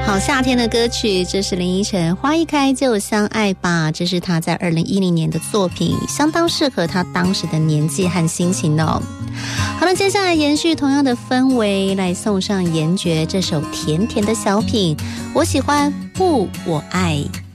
好，夏天的歌曲，这是林依晨，花一开就相爱吧，这是他在2010年的作品，相当适合他当时的年纪和心情哦。好了，接下来延续同样的氛围，来送上严爵这首甜甜的小品，我喜欢不我爱。